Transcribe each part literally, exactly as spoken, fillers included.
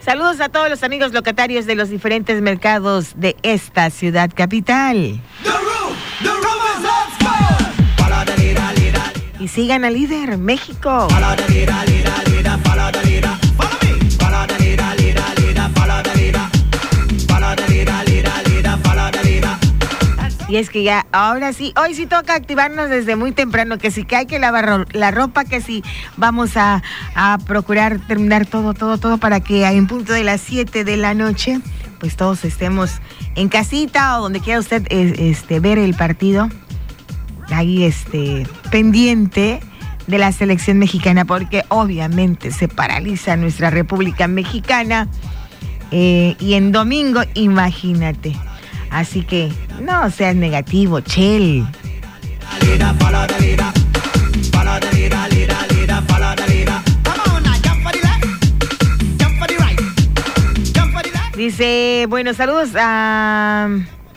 Saludos a todos los amigos locatarios de los diferentes mercados de esta ciudad capital. Y sigan al líder, México. Y es que ya, ahora sí, hoy sí toca activarnos desde muy temprano, que si que hay que lavar la ropa, que si vamos a, a procurar terminar todo, todo, todo para que en punto de las siete de la noche, pues todos estemos en casita o donde quiera usted este, ver el partido, ahí este, pendiente de la selección mexicana, porque obviamente se paraliza nuestra República Mexicana eh, y en domingo, imagínate. Así que no seas negativo, Chel. Dice, bueno, saludos a,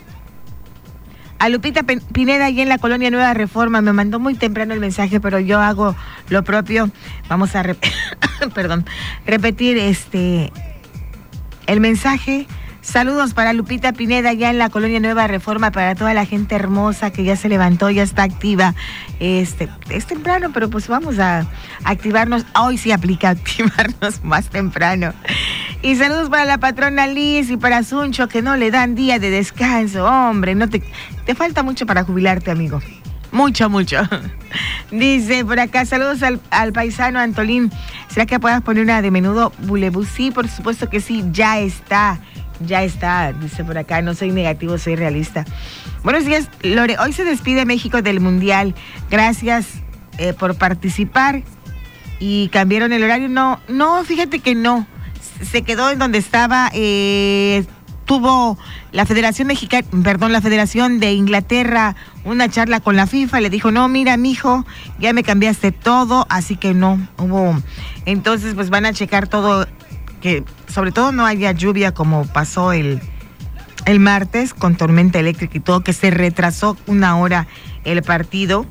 a Lupita Pineda allí en la Colonia Nueva Reforma. Me mandó muy temprano el mensaje, pero yo hago lo propio. Vamos a rep- perdón, repetir este el mensaje. Saludos para Lupita Pineda, ya en la Colonia Nueva Reforma, para toda la gente hermosa que ya se levantó, ya está activa. Este, es temprano, pero pues vamos a activarnos. Hoy sí aplica activarnos más temprano. Y saludos para la patrona Liz y para Suncho, que no le dan día de descanso. Hombre, no te, te falta mucho para jubilarte, amigo. Mucho, mucho. Dice por acá, saludos al, al paisano Antolín. ¿Será que puedas poner una de Menudo Bulebú? Sí, por supuesto que sí, ya está. Ya está, dice por acá, no soy negativo, soy realista. Buenos días, Lore. Hoy se despide México del Mundial. Gracias eh, por participar. ¿Y cambiaron el horario? No, no, fíjate que no. Se quedó en donde estaba. Eh, tuvo la Federación Mexicana, perdón, la Federación de Inglaterra una charla con la FIFA. Le dijo, no, mira, mijo, ya me cambiaste todo, así que no hubo. Entonces, pues van a checar todo, que sobre todo no haya lluvia como pasó el, el martes con tormenta eléctrica y todo, que se retrasó una hora el partido.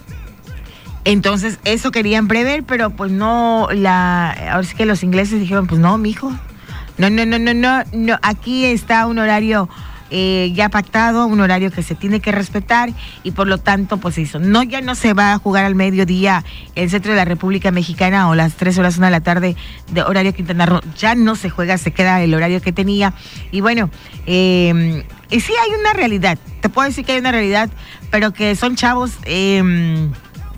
Entonces eso querían prever, pero pues no, la ahora sí que los ingleses dijeron, pues no, mijo, no, no, no, no, no, no, aquí está un horario eh, ya pactado, un horario que se tiene que respetar y por lo tanto pues eso, no, ya no se va a jugar al mediodía el centro de la República Mexicana o las tres horas, una de la tarde de horario Quintana Roo, ya no se juega, se queda el horario que tenía y bueno, eh, y sí hay una realidad, te puedo decir que hay una realidad, pero que son chavos eh,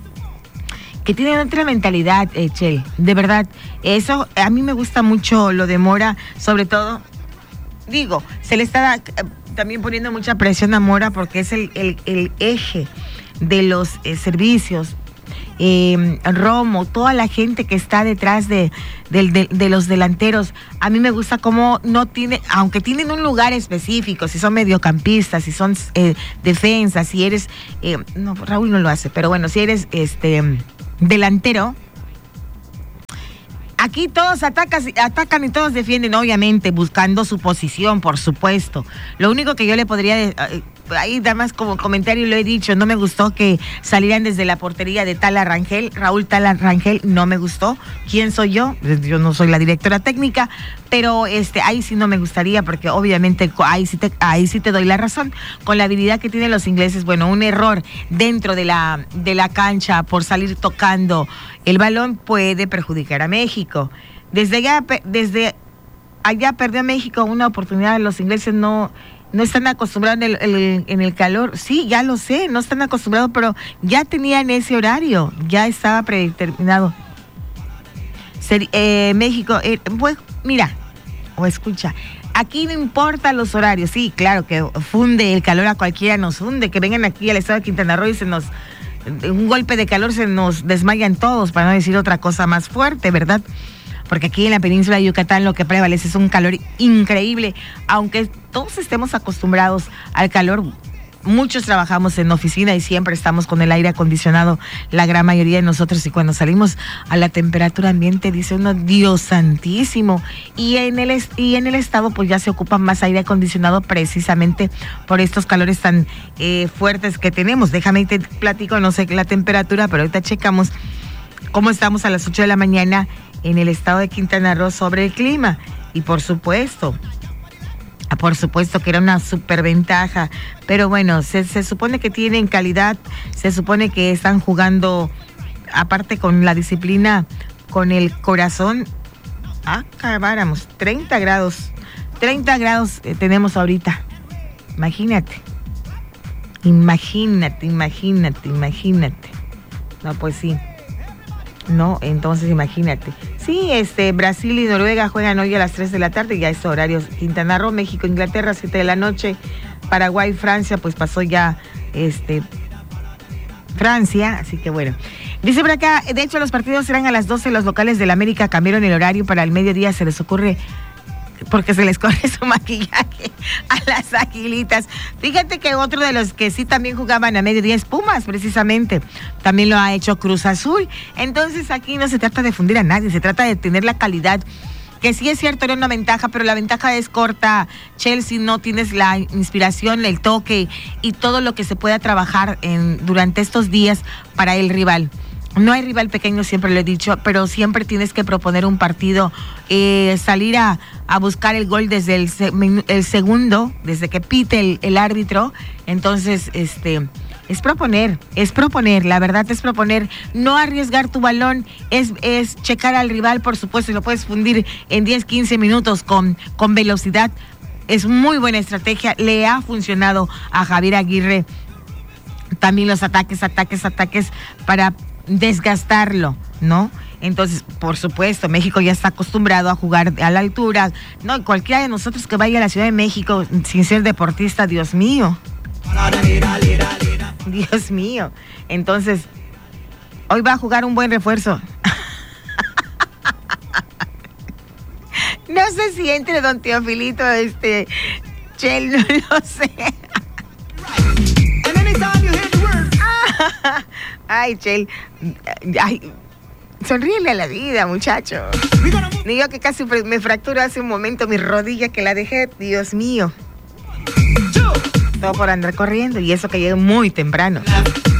que tienen otra mentalidad, eh, Chel, de verdad, eso a mí me gusta mucho lo de Mora, sobre todo, digo, se le está eh, también poniendo mucha presión a Mora porque es el, el, el eje de los eh, servicios, eh, Romo, toda la gente que está detrás de, de, de, de los delanteros. A mí me gusta cómo no tiene, aunque tienen un lugar específico, si son mediocampistas, si son eh, defensas, si eres, eh, no, Raúl no lo hace, pero bueno, si eres este delantero, aquí todos atacan, atacan y todos defienden, obviamente, buscando su posición, por supuesto. Lo único que yo le podría, eh, ahí nada más como comentario lo he dicho, no me gustó que salieran desde la portería de Tala Rangel, Raúl Tala Rangel, no me gustó. ¿Quién soy yo? Yo no soy la directora técnica, pero este ahí sí no me gustaría, porque obviamente ahí sí te, ahí sí te doy la razón. Con la habilidad que tienen los ingleses, bueno, un error dentro de la, de la cancha por salir tocando el balón puede perjudicar a México. Desde allá, desde allá perdió México una oportunidad, los ingleses no... No están acostumbrados en el, el, en el calor. Sí, ya lo sé, no están acostumbrados, pero ya tenían ese horario, ya estaba predeterminado. Ser, eh, México, eh, pues mira, o escucha, aquí no importa los horarios. Sí, claro que funde el calor, a cualquiera nos hunde. Que vengan aquí al estado de Quintana Roo y se nos, un golpe de calor se nos desmayan todos, para no decir otra cosa más fuerte, ¿verdad? Porque aquí en la península de Yucatán lo que prevalece es un calor increíble, aunque todos estemos acostumbrados al calor. Muchos trabajamos en oficina y siempre estamos con el aire acondicionado, la gran mayoría de nosotros, y cuando salimos a la temperatura ambiente dice uno, Dios santísimo, y en el est- y en el estado pues ya se ocupa más aire acondicionado precisamente por estos calores tan eh, fuertes que tenemos. Déjame te platico, no sé la temperatura, pero ahorita checamos cómo estamos a las ocho de la mañana en el estado de Quintana Roo sobre el clima. Y por supuesto, por supuesto que era una superventaja, pero bueno, se, se supone que tienen calidad, se supone que están jugando, aparte con la disciplina, con el corazón. Ah, acabáramos, treinta grados, treinta grados eh, tenemos ahorita, imagínate, imagínate, imagínate, imagínate, no, pues sí. No, entonces imagínate. Sí, este, Brasil y Noruega juegan hoy a las tres de la tarde, ya es horario. Quintana Roo, México, Inglaterra, siete de la noche. Paraguay, Francia, pues pasó ya este Francia, así que bueno. Dice por acá, de hecho los partidos serán a las doce, los locales del América cambiaron el horario para el mediodía, se les ocurre porque se les corre su maquillaje a las Aguilitas. Fíjate que otro de los que sí también jugaban a mediodía es Pumas, precisamente. También lo ha hecho Cruz Azul. Entonces aquí no se trata de fundir a nadie, se trata de tener la calidad, que sí es cierto, era una ventaja, pero la ventaja es corta. Chelsea, no tienes la inspiración, el toque y todo lo que se pueda trabajar en, durante estos días para el rival. No hay rival pequeño, siempre lo he dicho, pero siempre tienes que proponer un partido, eh, salir a, a buscar el gol desde el, el segundo, desde que pite el, el árbitro. Entonces, este, es proponer, es proponer, la verdad es proponer, no arriesgar tu balón, es, es checar al rival, por supuesto, y lo puedes fundir en diez, quince minutos con, con velocidad. Es muy buena estrategia, le ha funcionado a Javier Aguirre. También los ataques, ataques, ataques para desgastarlo, ¿no? Entonces, por supuesto, México ya está acostumbrado a jugar a la altura, ¿no? Cualquiera de nosotros que vaya a la Ciudad de México sin ser deportista, Dios mío. Dios mío. Entonces, hoy va a jugar un buen refuerzo. No sé si entre don Teofilito, este, Chel, no lo sé. Ay, Chel, ay, sonríele a la vida, muchacho. Digo que casi me fracturó hace un momento mi rodilla que la dejé, Dios mío. Todo por andar corriendo y eso que llegué muy temprano.